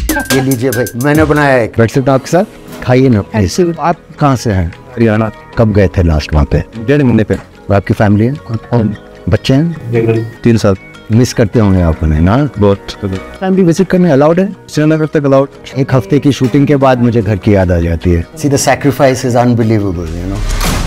ये लीजिए भाई, मैंने बनाया है। बैठ सकता आपके साथ, खाइए ना। आप कहाँ से हैं? हरियाणा। कब गए थे लास्ट वहाँ पे? 1.5 महीने पे। आपकी फैमिली है, बच्चे हैं? 3 साल। मिस करते होंगे आप उन्हें ना? बहुत। फैमिली विजिट करने अलाउड है? श्रीनगर तक अलाउड। एक हफ्ते की शूटिंग के बाद मुझे घर की याद आ जाती है। See the sacrifice is unbelievable, you know.